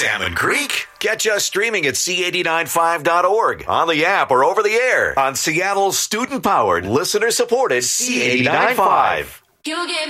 Salmon Creek. Catch us streaming at C895.org, on the app or over the air on Seattle's student-powered, listener-supported C895. You give